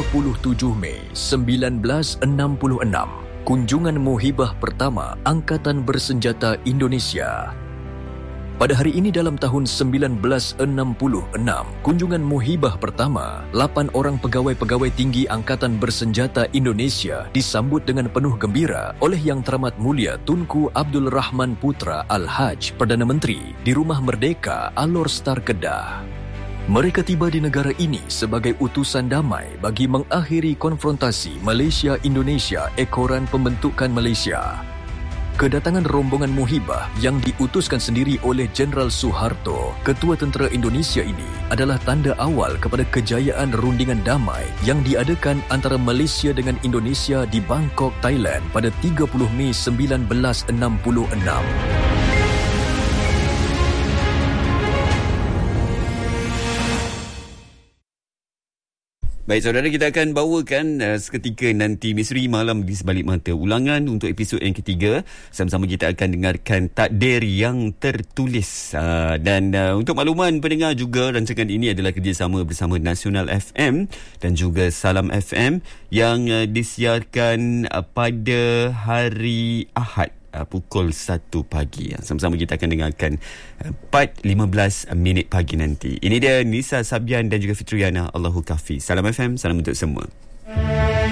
Mei 1966, kunjungan muhibah pertama Angkatan Bersenjata Indonesia. Pada hari ini dalam tahun 1966, kunjungan muhibah pertama 8 orang pegawai-pegawai tinggi Angkatan Bersenjata Indonesia disambut dengan penuh gembira oleh Yang Teramat Mulia Tunku Abdul Rahman Putra Al-Haj Perdana Menteri di Rumah Merdeka Alor Star Kedah. Mereka tiba di negara ini sebagai utusan damai bagi mengakhiri konfrontasi Malaysia-Indonesia ekoran pembentukan Malaysia. Kedatangan rombongan muhibah yang diutuskan sendiri oleh Jeneral Suharto, Ketua Tentera Indonesia ini adalah tanda awal kepada kejayaan rundingan damai yang diadakan antara Malaysia dengan Indonesia di Bangkok, Thailand pada 30 Mei 1966. Baik, saudara, kita akan bawakan seketika nanti Misteri Malam di Sebalik Mata. Ulangan untuk episod yang ketiga. Sama-sama kita akan dengarkan takdir yang tertulis. Dan untuk makluman pendengar juga, rancangan ini adalah kerjasama bersama Nasional FM dan juga Salam FM yang disiarkan pada hari Ahad pukul 1 pagi. Sama-sama kita akan dengarkan 4:15 pagi nanti. Ini dia Nisa Sabian dan juga Fitriana Allahu Kafi. Salam FM, salam untuk semua.